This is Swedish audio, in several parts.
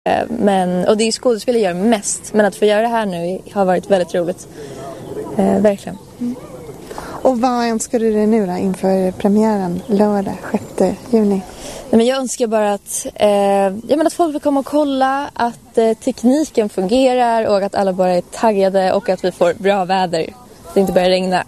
Och det är ju skådespel jag gör mest. Men att få göra det här nu har varit väldigt roligt. Verkligen. Och vad önskar du dig nu då inför premiären lördag 6 juni? Men jag önskar bara att folk vill komma och kolla, att tekniken fungerar och att alla bara är taggade och att vi får bra väder. Det inte börjar regna.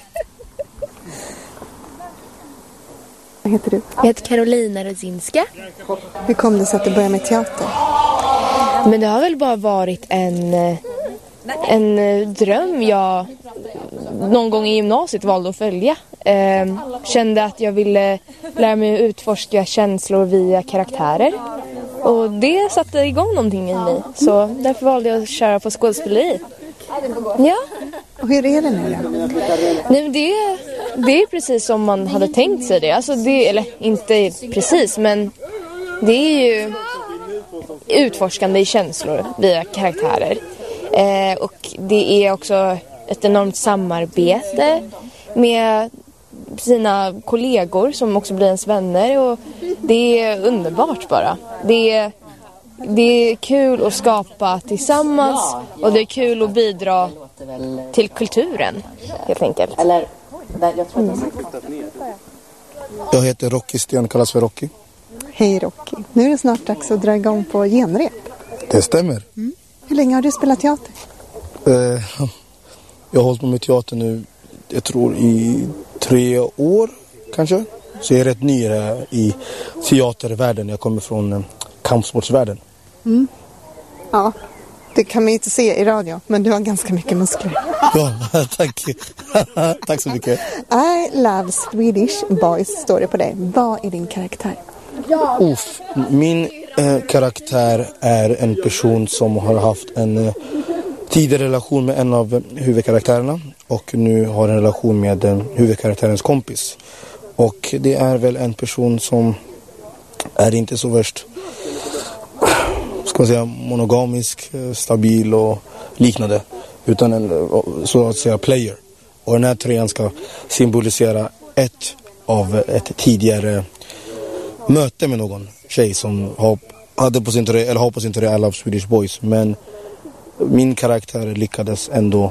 Vad heter du? Jag heter Karolina Rodzinska. Hur kom det sig att du började med teater? Men det har väl bara varit en dröm jag någon gång i gymnasiet valde att följa. Kände att jag ville lära mig att utforska känslor via karaktärer. Och det satte igång någonting i mig. Så därför valde jag att köra på skådespeleri. Ja. Och hur är det nu då? Nej, men det är precis som man hade tänkt sig det. Alltså eller inte precis, men det är ju utforskande i känslor via karaktärer. Och det är också ett enormt samarbete med sina kollegor som också blir ens vänner. Och det är underbart bara. Det är kul att skapa tillsammans och det är kul att bidra till kulturen, helt enkelt. Jag heter Rocky Sten, kallas för Rocky. Hej Rocky. Nu är det snart dags att dra igång på genrep. Det stämmer. Hur länge har du spelat teater? Jag har hållit på med teater nu, jag tror i 3 år kanske. Så jag är rätt ny i teatervärlden. Jag kommer från kampsportsvärlden. Ja, det kan man inte se i radio, men du har ganska mycket muskler. Ja, tack. Tack så mycket. I love Swedish boys, står det på dig. Vad är din karaktär? Min karaktär är en person som har haft en tidigare relation med en av huvudkaraktärerna och nu har en relation med huvudkaraktärens kompis. Och det är väl en person som är inte så värst, ska man säga, monogamisk, stabil och liknande, utan en så att säga player. Och den här tröjan ska symbolisera ett tidigare möte med någon tjej som har på sin tröja I love Swedish boys, men min karaktär lyckades ändå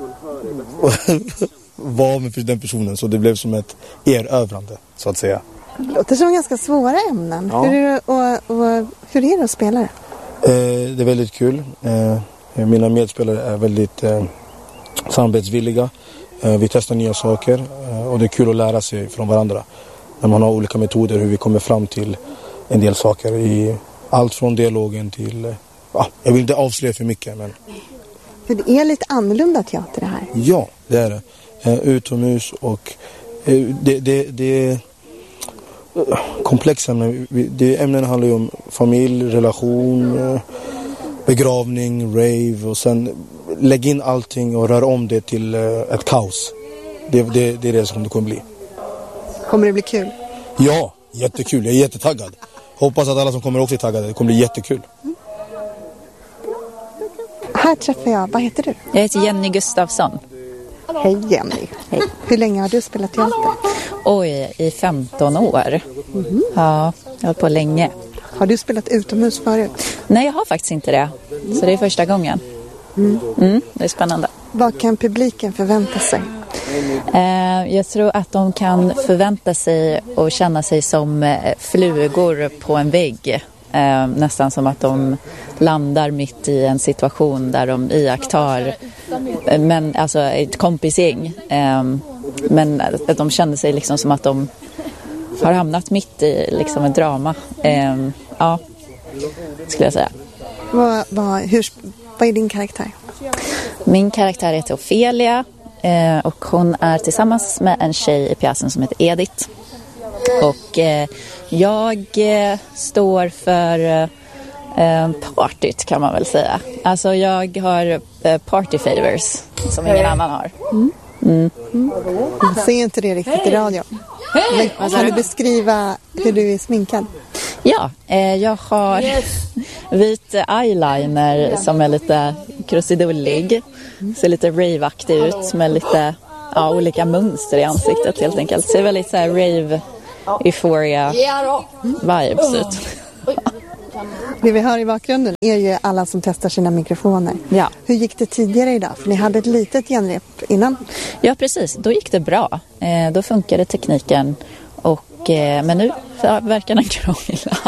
vara med den personen, så det blev som ett erövrande, så att säga. Det låter som ganska svåra ämnen. Ja. Hur är det att spela det? Det är väldigt kul. Mina medspelare är väldigt samarbetsvilliga. Vi testar nya saker och det är kul att lära sig från varandra. När man har olika metoder hur vi kommer fram till en del saker. I allt från dialogen till... jag vill inte avslöja för mycket, men... För det är lite annorlunda teater det här. Ja, det är det. Utomhus och det är komplexa ämnen. Ämnena handlar ju om familj, relation, begravning, rave och sen lägg in allting och rör om det till ett kaos. Det är det som det kommer bli. Kommer det bli kul? Ja, jättekul. Jag är jättetaggad. Hoppas att alla som kommer också är taggade. Det kommer bli jättekul. Här träffar jag. Vad heter du? Jag heter Jenny Gustafsson. Hej Jenny. Hej. Hur länge har du spelat teater? Oj, i 15 år. Ja, jag har på länge. Har du spelat utomhus förut? Nej, jag har faktiskt inte det. Så det är första gången. Det är spännande. Vad kan publiken förvänta sig? Jag tror att de kan förvänta sig och känna sig som flugor på en vägg. Nästan som att de landar mitt i en situation där de iakttar alltså ett kompisgäng. Men att de känner sig liksom som att de har hamnat mitt i liksom ett drama. Ja, skulle jag säga. Vad är din karaktär? Min karaktär heter Ofelia och hon är tillsammans med en tjej i pjäsen som heter Edith. Och jag står för partyt, kan man väl säga. Alltså jag har party favors som ingen annan har. Jag ser inte det riktigt i radio. Men kan du beskriva hur du är sminkad? Ja, jag har vit eyeliner som är lite krusidullig. Ser lite rave-aktig ut med lite olika mönster i ansiktet helt enkelt. Ser väldigt så här rave euphoria vibes ut. Det vi hör i bakgrunden är ju alla som testar sina mikrofoner. Ja. Hur gick det tidigare idag? För ni hade ett litet genrep innan. Ja, precis. Då gick det bra. Då funkade tekniken. Men nu verkar den krångla.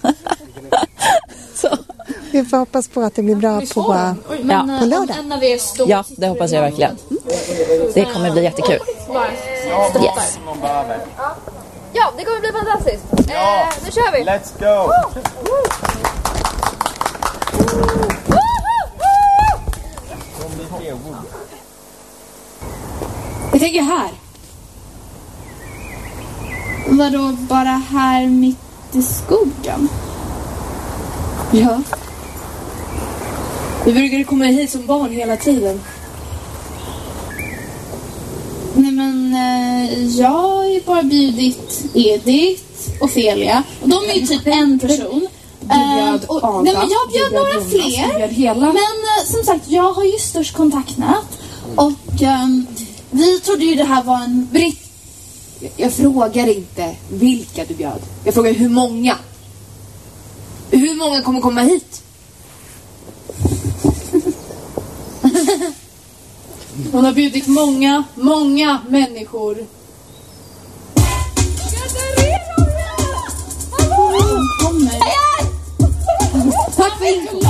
Så. Vi får hoppas på att det blir bra på lördag. Ja, det hoppas jag verkligen. Det kommer bli jättekul. Yes. Ja, det kommer bli fantastiskt. Nu kör vi. Let's go! Jag tänker här. Vadå, bara här mitt i skogen? Ja. Vi brukade komma hit som barn hela tiden. Nej men, jag har ju bara bjudit Edith och Felia. Och de är ju typ en person. Nej men jag bjöd några fler. Men som sagt, jag har ju störst kontaktnät. Och vi trodde ju det här var en britt. Jag frågar inte vilka du bjöd. Jag frågar hur många. Hur många kommer komma hit? Hon har bjudit många människor. Hon kommer. Tack för info.